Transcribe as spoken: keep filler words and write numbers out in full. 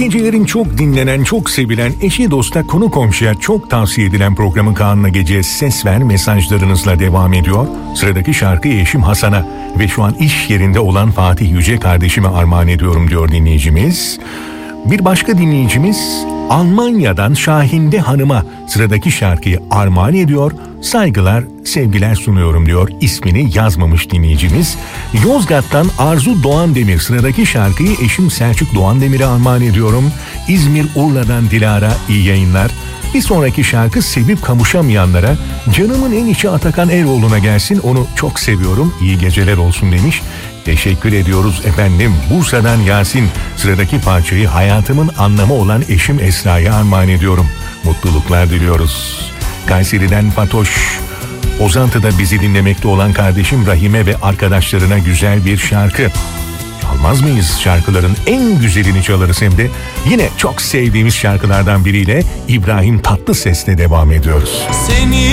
gecelerin çok dinlenen, çok sevilen, eşi dosta, konu komşuya çok tavsiye edilen programı Kaan'la Gece ses ver mesajlarınızla devam ediyor. Sıradaki şarkıyı eşim Hasan'a ve şu an iş yerinde olan Fatih Yüce kardeşime armağan ediyorum diyor dinleyicimiz. Bir başka dinleyicimiz Almanya'dan Şahinde Hanım'a sıradaki şarkıyı armağan ediyor. Saygılar, sevgiler sunuyorum diyor. İsmini yazmamış dinleyicimiz. Yozgat'tan Arzu Doğan Demir sıradaki şarkıyı eşim Selçuk Doğan Demir'e armağan ediyorum. İzmir Urla'dan Dilara iyi yayınlar. Bir sonraki şarkı sevip kavuşamayanlara canımın en içi Atakan Eroğlu'na gelsin, onu çok seviyorum, iyi geceler olsun demiş. Teşekkür ediyoruz efendim. Bursa'dan Yasin sıradaki parçayı hayatımın anlamı olan eşim Esra'ya armağan ediyorum. Mutluluklar diliyoruz. Kayseri'den Fatoş, Ozantı'da bizi dinlemekte olan kardeşim Rahime ve arkadaşlarına güzel bir şarkı. Çalmaz mıyız? Şarkıların en güzelini çalarız hem de. Yine çok sevdiğimiz şarkılardan biriyle İbrahim Tatlıses'le devam ediyoruz. Seni